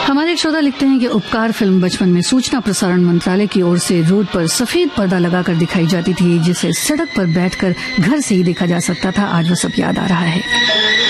हमारे श्रोता लिखते हैं कि उपकार फिल्म बचपन में सूचना प्रसारण मंत्रालय की ओर से रोड पर सफेद पर्दा लगाकर दिखाई जाती थी, जिसे सड़क पर बैठकर घर से ही देखा जा सकता था। आज वो सब याद आ रहा है।